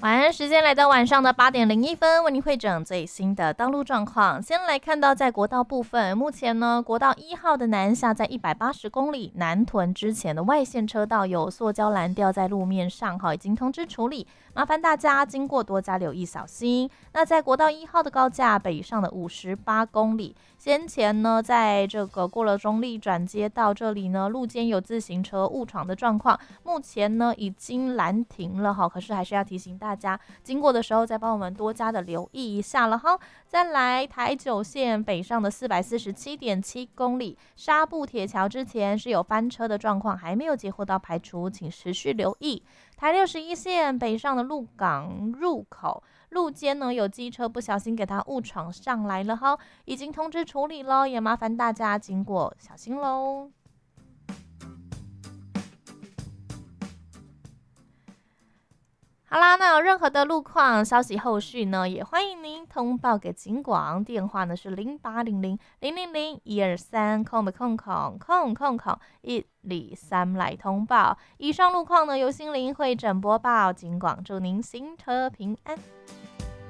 晚安时间来到晚上的8:01，为您汇整最新的道路状况。先来看到在国道部分，目前呢，国道1号的南下在180公里南屯之前的外线车道有塑胶栏吊在路面上，已经通知处理，麻烦大家经过多加留意小心。那在国道1号的高架北上的58公里，先前呢，在这个过了中立转接道这里呢，路肩有自行车误闯的状况，目前呢已经拦停了可是还是要提醒大家经过的时候再帮我们多加的留意一下了哈。再来台九线北上的447.7公里，纱布铁桥之前是有翻车的状况，还没有截获到排除，请持续留意。台61线北上的鹿港入口路肩呢有机车不小心给它误闯上来了哈，已经通知处理咯，也麻烦大家经过小心咯。好啦，那有任何的路况消息后续呢，也欢迎您通报给警广，电话呢是0800-000-123123来通报。以上路况呢由心灵会诊播报，警广祝您行车平安。